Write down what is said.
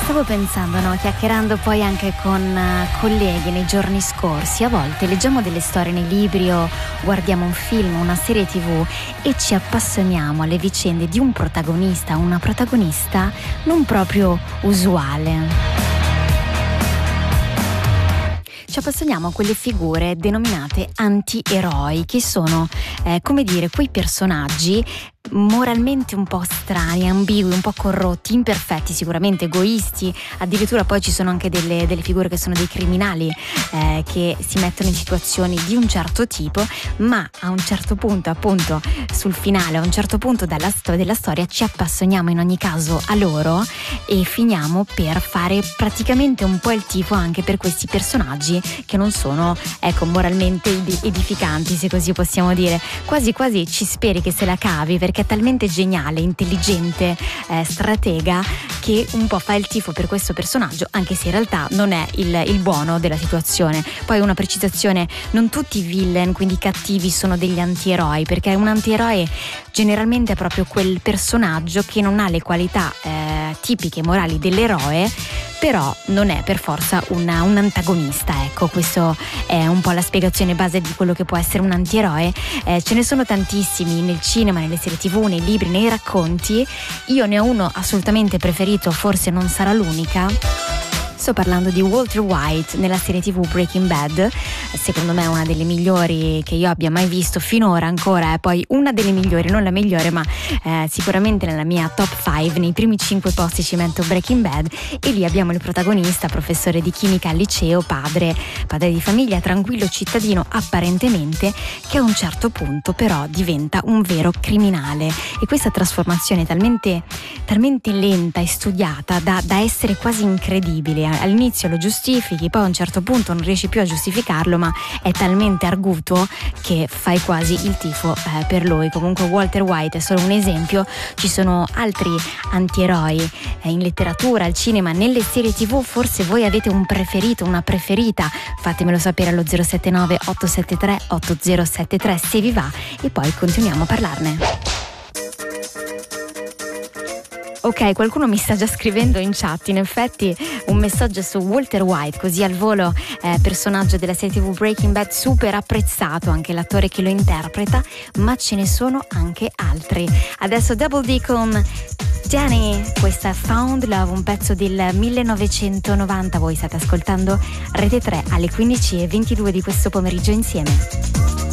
Stavo pensando, no, chiacchierando poi anche con colleghi nei giorni scorsi, a volte leggiamo delle storie nei libri o guardiamo un film, una serie TV e ci appassioniamo alle vicende di un protagonista o una protagonista non proprio usuale. Ci appassioniamo a quelle figure denominate antieroi, che sono, come dire, quei personaggi moralmente un po' strani, ambigui, un po' corrotti, imperfetti, sicuramente egoisti. Addirittura poi ci sono anche delle figure che sono dei criminali che si mettono in situazioni di un certo tipo, ma a un certo punto, appunto sul finale, a un certo punto della storia ci appassioniamo in ogni caso a loro e finiamo per fare praticamente un po' il tifo anche per questi personaggi che non sono, ecco, moralmente edificanti, se così possiamo dire. Quasi quasi ci speri che se la cavi, perché è talmente geniale, intelligente, stratega, che un po' fa il tifo per questo personaggio, anche se in realtà non è il buono della situazione. Poi una precisazione: non tutti i villain, quindi i cattivi, sono degli antieroi, perché un antieroe generalmente è proprio quel personaggio che non ha le qualità tipiche morali dell'eroe, però non è per forza un antagonista. Ecco, questo è un po' la spiegazione base di quello che può essere un antieroe. Ce ne sono tantissimi nel cinema, nelle serie TV, nei libri, nei racconti. Io ne ho uno assolutamente preferito, forse non sarà l'unica. Sto parlando di Walter White nella serie TV Breaking Bad. Secondo me è una delle migliori che io abbia mai visto finora, ancora è poi una delle migliori, non la migliore, ma sicuramente nella mia top 5, nei primi 5 posti ci metto Breaking Bad. E lì abbiamo il protagonista, professore di chimica al liceo, padre di famiglia, tranquillo cittadino apparentemente, che a un certo punto però diventa un vero criminale. E questa trasformazione talmente lenta e studiata da essere quasi incredibile. All'inizio lo giustifichi, poi a un certo punto non riesci più a giustificarlo, ma è talmente arguto che fai quasi il tifo per lui. Comunque Walter White è solo un esempio, ci sono altri antieroi in letteratura, al cinema, nelle serie TV. Forse voi avete un preferito, una preferita, fatemelo sapere allo 079 873 8073 se vi va, e poi continuiamo a parlarne. Ok, qualcuno mi sta già scrivendo in chat, in effetti, un messaggio su Walter White, così al volo, personaggio della serie TV Breaking Bad, super apprezzato anche l'attore che lo interpreta, ma ce ne sono anche altri. Adesso Double D con Danny, questa Found Love, un pezzo del 1990, voi state ascoltando Rete 3 alle 15:22 di questo pomeriggio insieme.